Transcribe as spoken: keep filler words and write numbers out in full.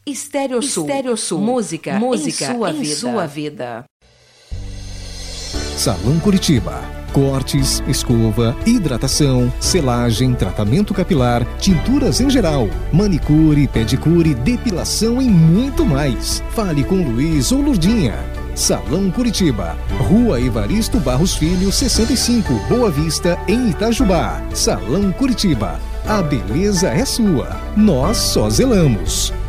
Estéreo Sul. Estéreo Sul. Música, música em sua, em vida. sua vida. Salão Curitiba. Cortes, escova, hidratação, selagem, tratamento capilar, tinturas em geral, manicure, pedicure, depilação e muito mais. Fale com Luiz ou Lurdinha. Salão Curitiba, Rua Evaristo Barros Filho, sessenta e cinco, Boa Vista, em Itajubá. Salão Curitiba, a beleza é sua, nós só zelamos.